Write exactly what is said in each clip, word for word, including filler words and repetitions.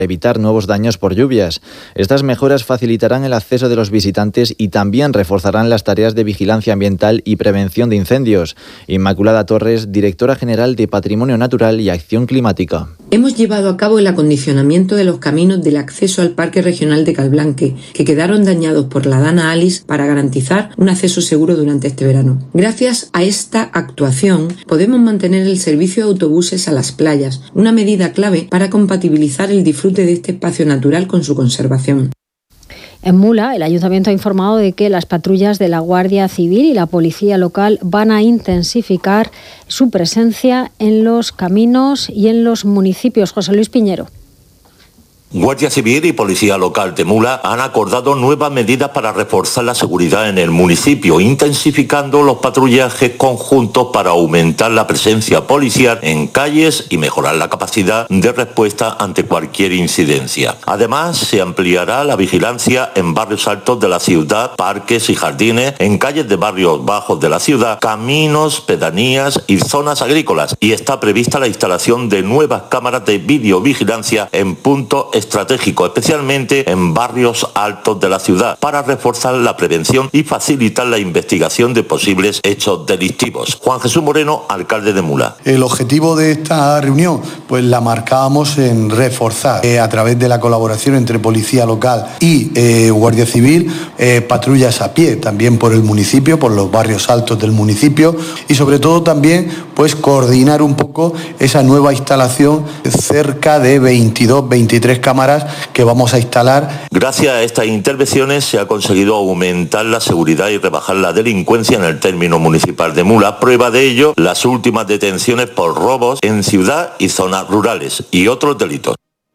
evitar nuevos daños por lluvias. Estas mejoras facilitarán el acceso de los visitantes y también reforzarán las tareas de vigilancia ambiental y prevención de incendios. Inmaculada Torres, directora general de Patrimonio Natural y Acción Climática. Hemos llevado a cabo el acondicionamiento de los caminos del acceso al Parque Regional de Calblanque, que quedaron dañados por la Dana Alice, para garantizar un acceso seguro durante este verano. Gracias a esta actuación podemos mantener el servicio de autobuses a las playas, una medida clave para compatibilizar el disfrute de este espacio natural con su conservación. En Mula, el Ayuntamiento ha informado de que las patrullas de la Guardia Civil y la Policía Local van a intensificar su presencia en los caminos y en los municipios. José Luis Piñero. Guardia Civil y Policía Local de Mula han acordado nuevas medidas para reforzar la seguridad en el municipio, intensificando los patrullajes conjuntos para aumentar la presencia policial en calles y mejorar la capacidad de respuesta ante cualquier incidencia. Además, se ampliará la vigilancia en barrios altos de la ciudad, parques y jardines, en calles de barrios bajos de la ciudad, caminos, pedanías y zonas agrícolas, y está prevista la instalación de nuevas cámaras de videovigilancia en puntos estratégico, especialmente en barrios altos de la ciudad, para reforzar la prevención y facilitar la investigación de posibles hechos delictivos. Juan Jesús Moreno, alcalde de Mula. El objetivo de esta reunión, pues la marcábamos en reforzar eh, a través de la colaboración entre Policía Local y eh, Guardia Civil, eh, patrullas a pie también por el municipio, por los barrios altos del municipio, y sobre todo también pues coordinar un poco esa nueva instalación, cerca de veintidós, veintitrés cámaras que vamos a instalar. Gracias a estas intervenciones se ha conseguido aumentar la seguridad y rebajar la delincuencia en el término municipal de Mula. Prueba de ello, las últimas detenciones por robos en ciudad y zonas rurales y otros delitos.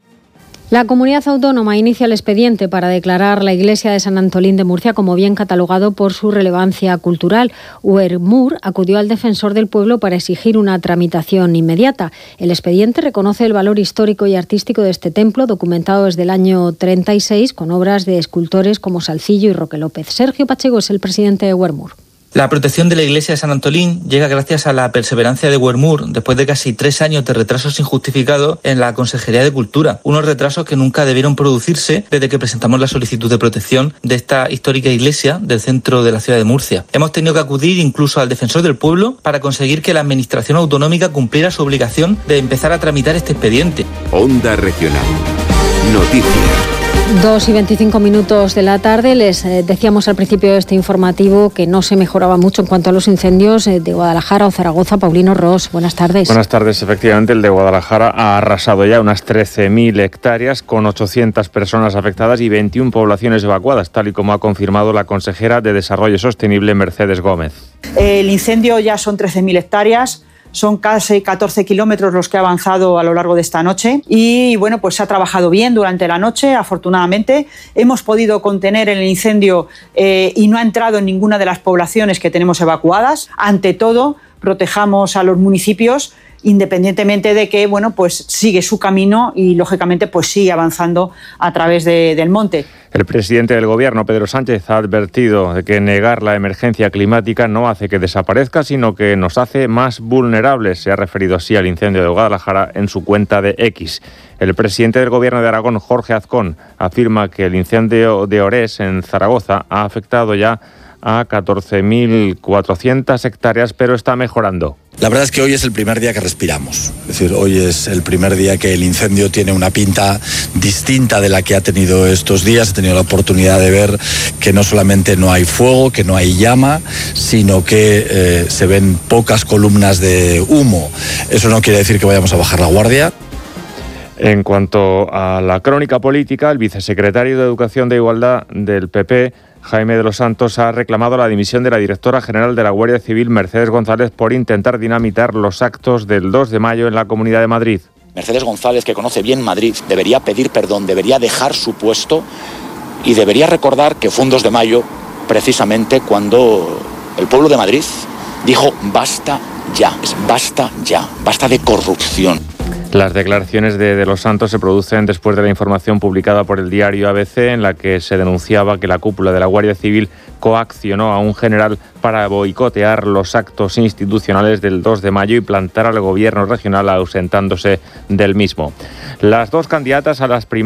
La comunidad autónoma inicia el expediente para declarar la iglesia de San Antolín de Murcia como bien catalogado por su relevancia cultural. Wermur acudió al defensor del pueblo para exigir una tramitación inmediata. El expediente reconoce el valor histórico y artístico de este templo, documentado desde el año treinta y seis, con obras de escultores como Salcillo y Roque López. Sergio Pacheco es el presidente de Wermur. La protección de la iglesia de San Antolín llega gracias a la perseverancia de Wermur después de casi tres años de retrasos injustificados en la Consejería de Cultura. Unos retrasos que nunca debieron producirse desde que presentamos la solicitud de protección de esta histórica iglesia del centro de la ciudad de Murcia. Hemos tenido que acudir incluso al defensor del pueblo para conseguir que la administración autonómica cumpliera su obligación de empezar a tramitar este expediente. Onda Regional. Noticias. Dos y veinticinco minutos de la tarde. Les eh, decíamos al principio de este informativo que no se mejoraba mucho en cuanto a los incendios eh, de Guadalajara o Zaragoza. Paulino Ros, buenas tardes. Buenas tardes. Efectivamente, el de Guadalajara ha arrasado ya unas trece mil hectáreas con ochocientas personas afectadas y veintiuna poblaciones evacuadas, tal y como ha confirmado la consejera de Desarrollo Sostenible, Mercedes Gómez. El incendio ya son trece mil hectáreas. Son casi catorce kilómetros los que ha avanzado a lo largo de esta noche y bueno, pues se ha trabajado bien durante la noche, afortunadamente. Hemos podido contener el incendio eh, y no ha entrado en ninguna de las poblaciones que tenemos evacuadas. Ante todo, protejamos a los municipios independientemente de que bueno, pues sigue su camino y lógicamente pues sigue avanzando a través de, del monte. El presidente del Gobierno, Pedro Sánchez, ha advertido de que negar la emergencia climática no hace que desaparezca, sino que nos hace más vulnerables. Se ha referido así al incendio de Guadalajara en su cuenta de X. El presidente del Gobierno de Aragón, Jorge Azcón, afirma que el incendio de Orés, en Zaragoza, ha afectado ya a catorce mil cuatrocientas hectáreas, pero está mejorando. La verdad es que hoy es el primer día que respiramos. Es decir, hoy es el primer día que el incendio tiene una pinta distinta de la que ha tenido estos días. He tenido la oportunidad de ver que no solamente no hay fuego, que no hay llama, sino que eh, se ven pocas columnas de humo. Eso no quiere decir que vayamos a bajar la guardia. En cuanto a la crónica política, el vicesecretario de Educación de Igualdad del P P, Jaime de los Santos, ha reclamado la dimisión de la directora general de la Guardia Civil, Mercedes González, por intentar dinamitar los actos del dos de mayo en la Comunidad de Madrid. Mercedes González, que conoce bien Madrid, debería pedir perdón, debería dejar su puesto y debería recordar que fue un dos de mayo precisamente cuando el pueblo de Madrid dijo basta ya, basta ya, basta de corrupción. Las declaraciones de De los Santos se producen después de la información publicada por el diario A B C en la que se denunciaba que la cúpula de la Guardia Civil coaccionó a un general para boicotear los actos institucionales del dos de mayo y plantar al gobierno regional ausentándose del mismo. Las dos candidatas a las primarias